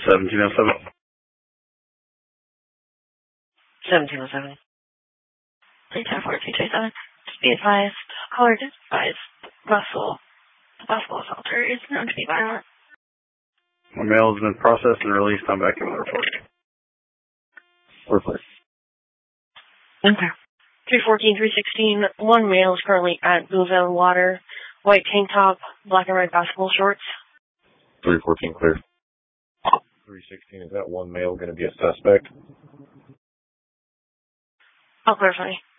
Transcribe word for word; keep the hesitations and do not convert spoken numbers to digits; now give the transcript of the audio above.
seventeen oh seven. seventeen oh seven. ten fourteen twenty-seven. Just be advised, caller is advised, Russell, the possible assaulter is known to be violent. My mail has been processed and released. I'm back in the report. Report. Okay. three fourteen, three sixteen, one male is currently at Bouville Water, white tank top, black and red basketball shorts. three fourteen clear. three sixteen, is that one male going to be a suspect? I'll clarify.